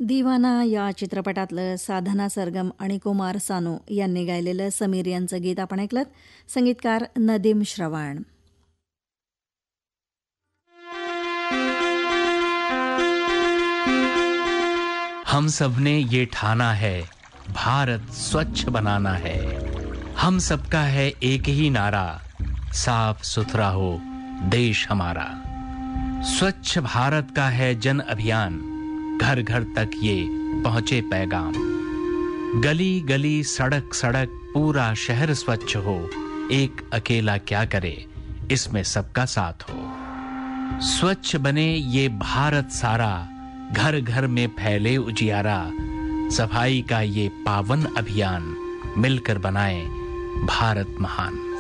दिवाना या चित्रपटातलं साधना सरगम आणि कुमार सानू यांनी गायलेलं समीर यांचं गीत आपण ऐकलं. संगीतकार नदीम श्रवण. हम सबने ये ठाना है, भारत स्वच्छ बनाना है. हम सबका है एक ही नारा, साफ सुथरा हो देश हमारा. स्वच्छ भारत का है जन अभियान, घर घर तक ये पहुंचे पैगाम. गली गली सड़क सड़क पूरा शहर स्वच्छ हो, एक अकेला क्या करे इसमें सबका साथ हो. स्वच्छ बने ये भारत सारा, घर घर में फैले उजियारा. सफाई का ये पावन अभियान, मिलकर बनाए भारत महान.